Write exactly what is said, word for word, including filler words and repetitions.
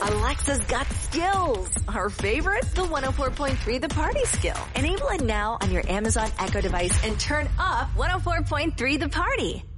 Alexa's got skills. Her favorite? The one oh four point three The Party skill. Enable it now on your Amazon Echo device and turn up one oh four point three The Party.